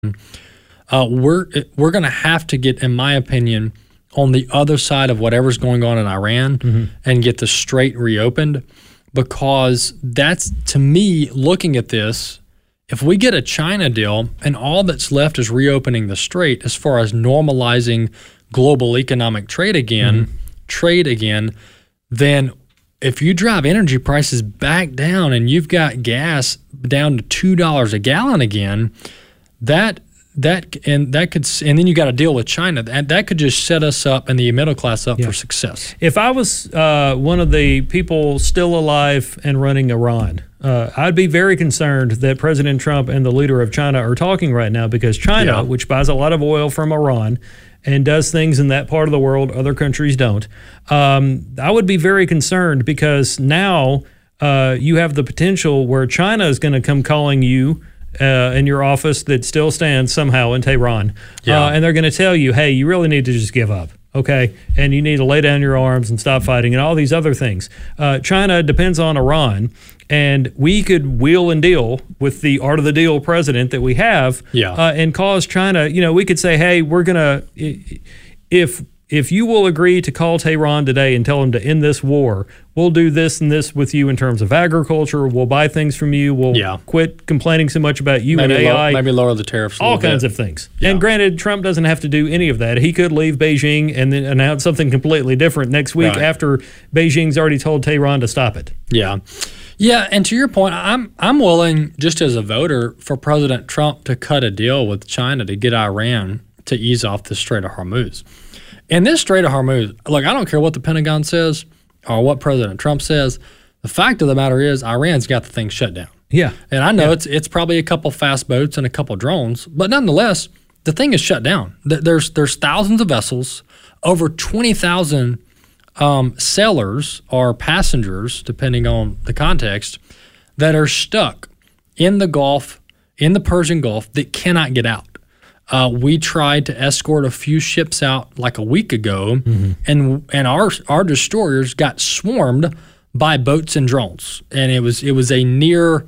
we're going to have to get, in my opinion, on the other side of whatever's going on in Iran and get the strait reopened, because that's, to me, looking at this, if we get a China deal and all that's left is reopening the strait as far as normalizing global economic trade again, then if you drive energy prices back down and you've got gas down to $2 a gallon again, and then you got to deal with China. That could just set us up and the middle class up for success. If I was one of the people still alive and running Iran, I'd be very concerned that President Trump and the leader of China are talking right now, because China, which buys a lot of oil from Iran and does things in that part of the world other countries don't, I would be very concerned, because now you have the potential where China is going to come calling you in your office that still stands somehow in Tehran. And they're going to tell you, hey, you really need to just give up. Okay, and you need to lay down your arms and stop fighting and all these other things. China depends on Iran, and we could wheel and deal with the art of the deal president that we have and cause China, we could say, hey, we're going to, if you will agree to call Tehran today and tell them to end this war, we'll do this and this with you in terms of agriculture. We'll buy things from you. We'll quit complaining so much about you and AI. Maybe lower the tariffs. All kinds of things. And granted, Trump doesn't have to do any of that. He could leave Beijing and then announce something completely different next week after Beijing's already told Tehran to stop it. Yeah, and to your point, I'm willing, just as a voter, for President Trump to cut a deal with China to get Iran to ease off the Strait of Hormuz. And this Strait of Hormuz, look, I don't care what the Pentagon says or what President Trump says. The fact of the matter is, Iran's got the thing shut down. Yeah. And I know it's probably a couple fast boats and a couple drones, but nonetheless, the thing is shut down. There's thousands of vessels, over 20,000 sailors or passengers, depending on the context, that are stuck in the Gulf, in the Persian Gulf, that cannot get out. We tried to escort a few ships out like a week ago, and our destroyers got swarmed by boats and drones, and it was a near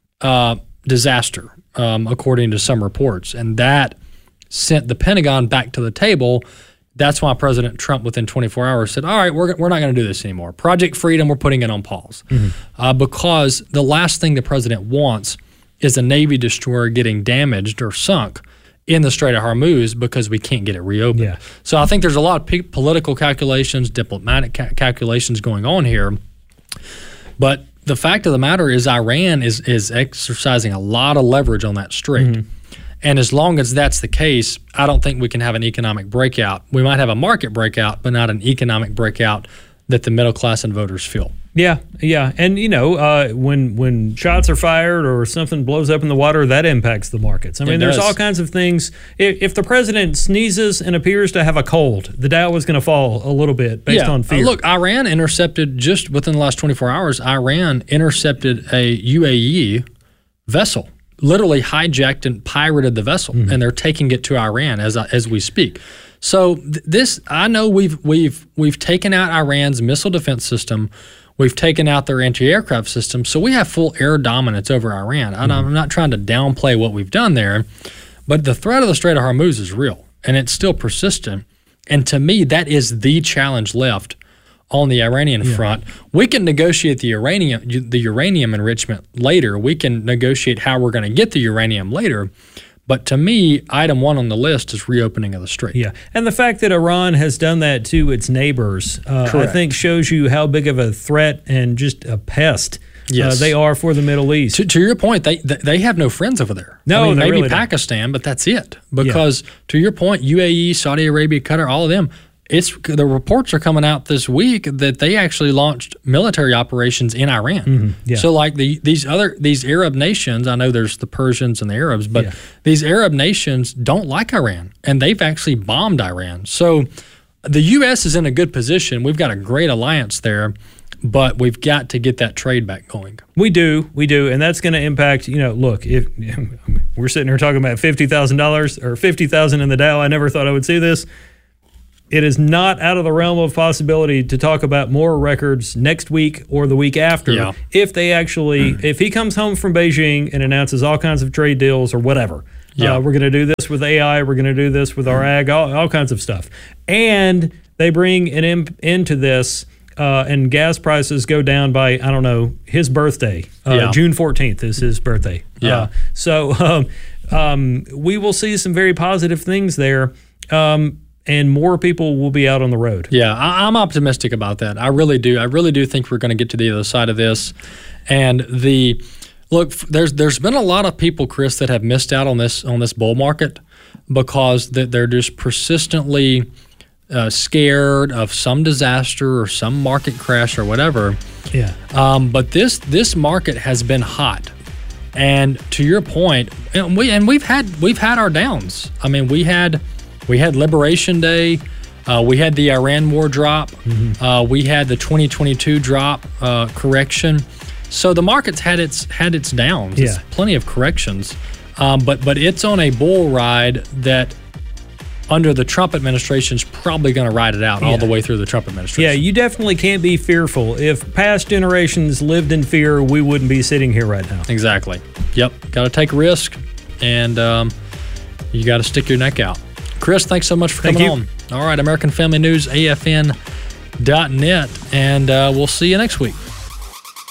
disaster, according to some reports, and that sent the Pentagon back to the table. That's why President Trump, within 24 hours, said, all right, we're not going to do this anymore. Project Freedom, we're putting it on pause. Because the last thing the president wants is a Navy destroyer getting damaged or sunk in the Strait of Hormuz because we can't get it reopened. So I think there's a lot of political calculations, diplomatic calculations going on here. But the fact of the matter is, Iran is exercising a lot of leverage on that strait. And as long as that's the case, I don't think we can have an economic breakout. We might have a market breakout, but not an economic breakout that the middle class and voters feel. Yeah. And, when shots are fired or something blows up in the water, that impacts the markets. I mean, there's all kinds of things. If the president sneezes and appears to have a cold, the Dow is going to fall a little bit based on fear. Look, Iran intercepted, just within the last 24 hours, Iran intercepted a UAE vessel, literally hijacked and pirated the vessel, and they're taking it to Iran as we speak. So this, I know we've taken out Iran's missile defense system. We've taken out their anti-aircraft system, so we have full air dominance over Iran. I'm not trying to downplay what we've done there, but the threat of the Strait of Hormuz is real, and it's still persistent. And to me, that is the challenge left on the Iranian front. We can negotiate the uranium enrichment later. We can negotiate how we're going to get the uranium later. But to me, item one on the list is reopening of the strait. Yeah, and the fact that Iran has done that to its neighbors, I think shows you how big of a threat and just a pest they are for the Middle East. To your point, they have no friends over there. No, maybe really Pakistan, but that's it. Because to your point, UAE, Saudi Arabia, Qatar, all of them, the reports are coming out this week that they actually launched military operations in Iran. So like these Arab nations, I know there's the Persians and the Arabs, but these Arab nations don't like Iran, and they've actually bombed Iran. So the U.S. is in a good position. We've got a great alliance there, but we've got to get that trade back going. We do, and that's going to impact. Look, if we're sitting here talking about $50,000 or $50,000 in the Dow, I never thought I would see this. It is not out of the realm of possibility to talk about more records next week or the week after if they actually, if he comes home from Beijing and announces all kinds of trade deals or whatever, Yeah. We're going to do this with AI. We're going to do this with our ag, all kinds of stuff. And they bring an end to this, and gas prices go down by, I don't know, his birthday. June 14th is his birthday. Yeah. So we will see some very positive things there. And more people will be out on the road. Yeah, I'm optimistic about that. I really do. I really do think we're going to get to the other side of this. And there's been a lot of people, Chris, that have missed out on this bull market because they're just persistently scared of some disaster or some market crash or whatever. Yeah. But this market has been hot. And to your point, we've had our downs. I mean, we had Liberation Day. We had the Iran war drop. Mm-hmm. We had the 2022 drop correction. So the market's had its downs. Yeah. It's plenty of corrections. But it's on a bull ride that under the Trump administration is probably going to ride it out all the way through the Trump administration. Yeah, you definitely can't be fearful. If past generations lived in fear, we wouldn't be sitting here right now. Exactly. Yep. Got to take a risk, and you got to stick your neck out. Chris, thanks so much for coming on. All right, American Family News, AFN.net, and we'll see you next week.